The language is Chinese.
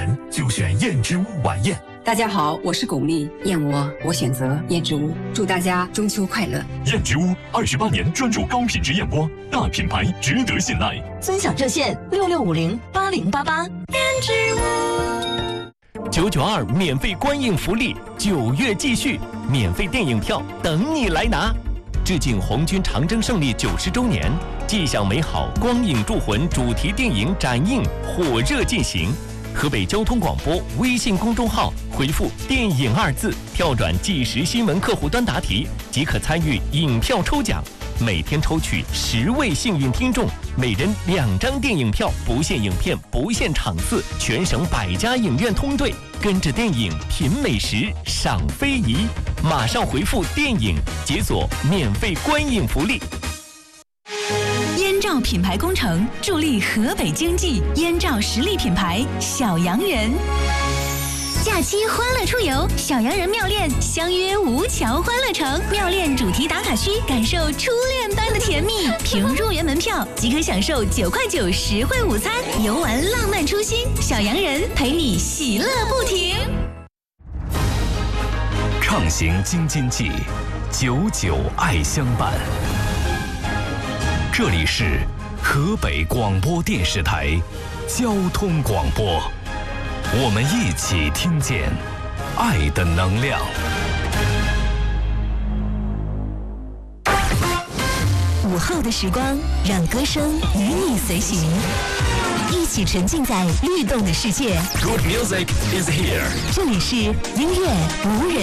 人就选燕之屋晚宴。 大家好，我是巩俐，燕窝我选择燕之屋，祝大家中秋快乐。 燕之屋28年专注高品质燕窝，大品牌值得信赖。 尊享热线66508088。燕之屋992免费观影福利，9月继续，免费电影票等你来拿。致敬红军长征胜利90周年，吉祥美好光影铸魂主题电影展映火热进行。河北交通广播微信公众号回复“电影”2字，跳转即时新闻客户端答题，即可参与影票抽奖。每天抽取10位幸运听众，每人2张电影票，不限影片，不限场次，全省100家影院通兑，跟着电影品美食，赏非遗。马上回复“电影”，解锁免费观影福利。 燕赵品牌工程助力河北经济，燕赵实力品牌小洋人。假期欢乐出游，小洋人妙恋相约吴桥欢乐城，妙恋主题打卡区，感受初恋般的甜蜜。凭入园门票即可享受9块9实惠午餐，游玩浪漫初心，小洋人陪你喜乐不停。 畅行京津冀，99爱相伴。这里是河北广播电视台交通广播，我们一起听见爱的能量。 午后的时光，让歌声与你随行，一起沉浸在律动的世界。 Good music is here。 这里是音乐无人